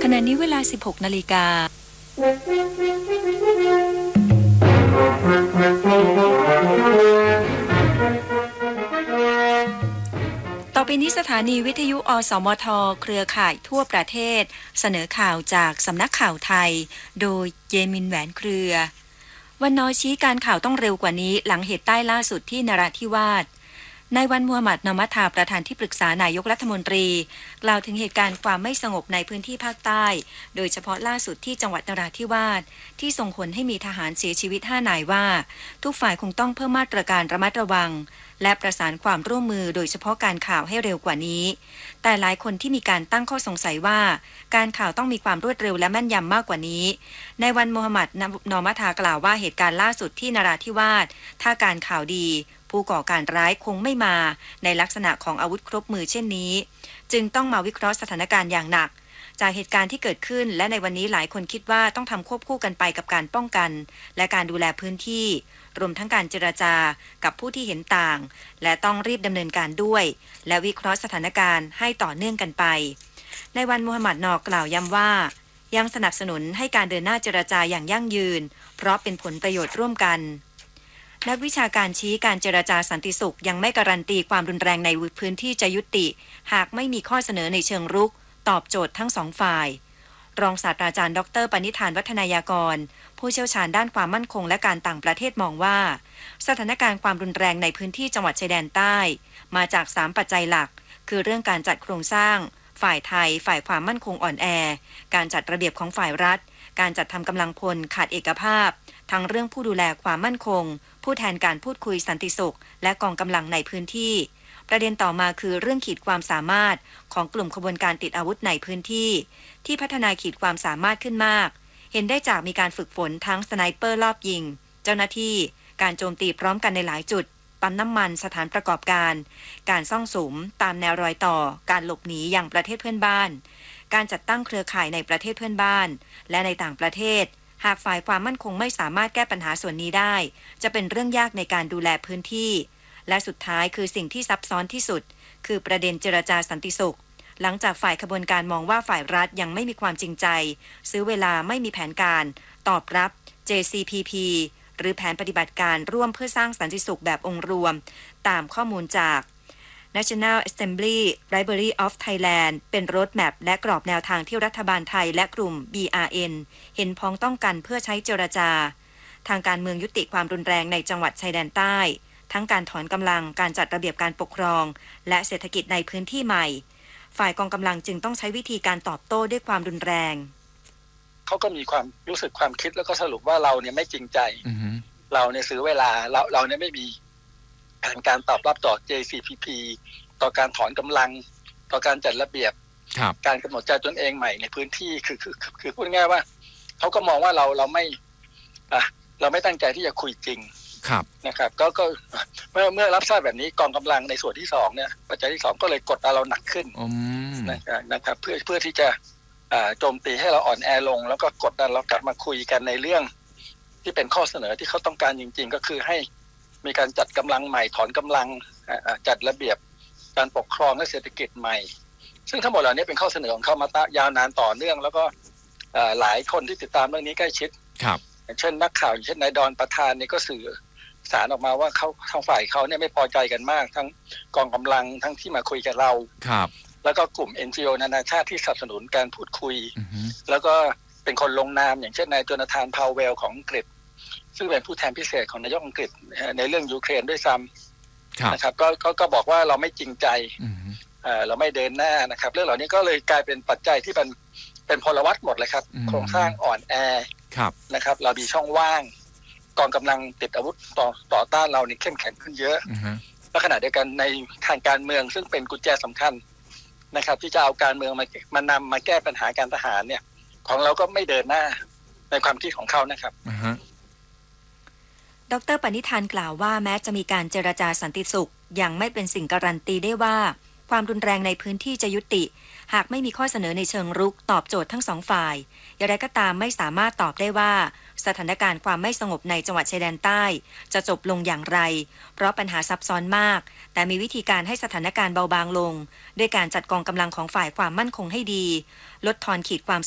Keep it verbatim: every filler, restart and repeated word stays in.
ณะนี้เวลา สิบหกนาฬิกา ต่อไปนี้สถานีวิทยุอสมทเครือข่ายทั่วประเทศเสนอข่าวจากสำนักข่าวไทยโดยเยมินแหวนเครือวันนอชี้การข่าวต้องเร็วกว่านี้หลังเหตุใต้ล่าสุดที่นราธิวาสนายวันมูฮัมหมัดนอมัทธาประธานที่ปรึกษานายกรัฐมนตรีกล่าวถึงเหตุการณ์ความไม่สงบในพื้นที่ภาคใต้โดยเฉพาะล่าสุดที่จังหวัดนราธิวาสที่ส่งผลให้มีทหารเสียชีวิตห้านายว่าทุกฝ่ายคงต้องเพิ่มมาตรการระมัดระวังและประสานความร่วมมือโดยเฉพาะการข่าวให้เร็วกว่านี้แต่หลายคนที่มีการตั้งข้อสงสัยว่าการข่าวต้องมีความรวดเร็วและแม่นยำมากกว่านี้ในวันมูฮัมหมัดนอมัทธากล่าวว่าเหตุการณ์ล่าสุดที่นราธิวาสถ้าการข่าวดีผู้ก่อการร้ายคงไม่มาในลักษณะของอาวุธครบมือเช่นนี้จึงต้องมาวิเคราะห์สถานการณ์อย่างหนักจากเหตุการณ์ที่เกิดขึ้นและในวันนี้หลายคนคิดว่าต้องทำควบคู่กันไปกับการป้องกันและการดูแลพื้นที่รวมทั้งการเจรจากับผู้ที่เห็นต่างและต้องรีบดำเนินการด้วยและวิเคราะห์สถานการณ์ให้ต่อเนื่องกันไปในวันมูฮัมหมัดนอกล่าวย้ำว่ายังสนับสนุนให้การเดินหน้าเจรจาอย่างยั่งยืนเพราะเป็นผลประโยชน์ร่วมกันนักวิชาการชี้การเจรจาสันติสุขยังไม่การันตีความรุนแรงในพื้นที่จะยุติหากไม่มีข้อเสนอในเชิงรุกตอบโจทย์ทั้งสองฝ่ายรองศาสตราจารย์ดรปณิธานวัฒนายากรผู้เชี่ยวชาญด้านความมั่นคงและการต่างประเทศมองว่าสถานการณ์ความรุนแรงในพื้นที่จังหวัดชายแดนใต้มาจากสามปัจจัยหลักคือเรื่องการจัดโครงสร้างฝ่ายไทยฝ่ายความมั่นคงอ่อนแอการจัดระเบียบของฝ่ายรัฐการจัดทำกำลังพลขาดเอกภาพทั้งเรื่องผู้ดูแลความมั่นคงผู้แทนการพูดคุยสันติสุขและกองกำลังในพื้นที่ประเด็นต่อมาคือเรื่องขีดความสามารถของกลุ่มขบวนการติดอาวุธในพื้นที่ที่พัฒนาขีดความสามารถขึ้นมากเห็นได้จากมีการฝึกฝนทั้งสไนเปอร์รอบยิงเจ้าหน้าที่การโจมตีพร้อมกันในหลายจุดปั๊มน้ำมันสถานประกอบการการซ่องสุมตามแนวรอยต่อการหลบหนีอย่างประเทศเพื่อนบ้านการจัดตั้งเครือข่ายในประเทศเพื่อนบ้านและในต่างประเทศหากฝ่ายความมั่นคงไม่สามารถแก้ปัญหาส่วนนี้ได้จะเป็นเรื่องยากในการดูแลพื้นที่และสุดท้ายคือสิ่งที่ซับซ้อนที่สุดคือประเด็นเจรจาสันติสุขหลังจากฝ่ายขบวนการมองว่าฝ่ายรัฐยังไม่มีความจริงใจซื้อเวลาไม่มีแผนการตอบรับ เจ ซี พี พี หรือแผนปฏิบัติการร่วมเพื่อสร้างสันติสุขแบบองค์รวมตามข้อมูลจาก National Assembly Library of Thailand เป็นโรดแมปและกรอบแนวทางที่รัฐบาลไทยและกลุ่ม บี อาร์ เอ็น เห็นพ้องต้องกันเพื่อใช้เจรจาทางการเมืองยุติความรุนแรงในจังหวัดชายแดนใต้ทั้งการถอนกำลังการจัดระเบียบการปกครองและเศรษฐกิจในพื้นที่ใหม่ฝ่ายกองกำลังจึงต้องใช้วิธีการตอบโต้ด้วยความรุนแรงเขาก็มีความรู้สึกความคิดแล้วก็สรุปว่าเราเนี่ยไม่จริงใจ mm-hmm. เราเนี่ยซื้อเวลาเราเราเนี่ยไม่มีการการตอบรับต่อ เจ ซี พี พี ต่อการถอนกำลังต่อการจัดระเบียบการกำหนดใจตนเองใหม่ในพื้นที่คือคือคือพูดง่ายว่าเขาก็มองว่าเราเราไม่อ่ะเราไม่ตั้งใจที่จะคุยจริงนะครับก็ก็เมื่อเมื่อรับทราบแบบนี้กองกำลังในส่วนที่สองเนี่ยปัจจัยที่สองก็เลยกดดันเราหนักขึ้นนะครับเพื่อเพื่อที่จะโจมตีให้เราอ่อนแอลงแล้วก็กดดันเรากลับมาคุยกันในเรื่องที่เป็นข้อเสนอที่เขาต้องการจริงๆก็คือให้มีการจัดกำลังใหม่ถอนกำลังจัดระเบียบการปกครองและเศรษฐกิจใหม่ซึ่งทั้งหมดเหล่านี้เป็นข้อเสนอของเขามายาวนานต่อเนื่องแล้วก็หลายคนที่ติดตามเรื่องนี้ใกล้ชิดเช่นนักข่าวเช่นนายดอนประธานนี่ก็สื่อสารออกมาว่าเขาทางฝ่ายเขาเนี่ยไม่พอใจกันมากทั้งกองกำลังทั้งที่มาคุยกับเราครับแล้วก็กลุ่ม เอ็น จี โอ นานาชาติที่สนับสนุนการพูดคุย uh-huh. แล้วก็เป็นคนลงนามอย่างเช่นนายโจนาธานพาวเวลของอังกฤษซึ่งเป็นผู้แทนพิเศษของนายกอังกฤษในเรื่องยูเครนด้วยซ้ำนะครับก็ก็ก็บอกว่าเราไม่จริงใจ uh-huh. เอ่อเราไม่เดินหน้านะครับเรื่องเหล่านี้ก็เลยกลายเป็นปัจจัยที่เป็นเป็นพลวัตหมดเลยครับ uh-huh. โครงสร้างอ่อนแอนะครับเรามีช่องว่างกองกำลังติดอาวุธต่อต่อต้านเรานี่เข้มแข็งขึ้นเยอะ uh-huh. และขณะเดียวกันในทางการเมืองซึ่งเป็นกุญแจสำคัญนะครับที่จะเอาการเมืองมามานำมาแก้ปัญหาการทหารเนี่ยของเราก็ไม่เดินหน้าในความคิดของเขานะครับ uh-huh. ดร.ปณิธานกล่าวว่าแม้จะมีการเจรจาสันติสุขยังไม่เป็นสิ่งการันตีได้ว่าความรุนแรงในพื้นที่จะยุติหากไม่มีข้อเสนอในเชิงรุกตอบโจทย์ทั้งสองฝ่ายอย่างไรก็ตามไม่สามารถตอบได้ว่าสถานการณ์ความไม่สงบในจังหวัดชายแดนใต้จะจบลงอย่างไรเพราะปัญหาซับซ้อนมากแต่มีวิธีการให้สถานการณ์เบาบางลงด้วยการจัดกองกำลังของฝ่ายความมั่นคงให้ดีลดทอนขีดความ